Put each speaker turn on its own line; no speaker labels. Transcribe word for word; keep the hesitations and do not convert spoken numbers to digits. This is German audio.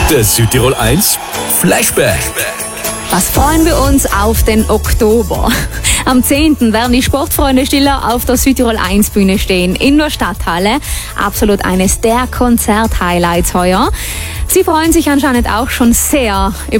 Der Südtirol eins Flashback.
Was freuen wir uns auf den Oktober? Am zehnten werden die Sportfreunde Stiller auf der Südtirol eins Bühne stehen, in der Stadthalle. Absolut eines der Konzert-Highlights heuer. Sie freuen sich anscheinend auch schon sehr über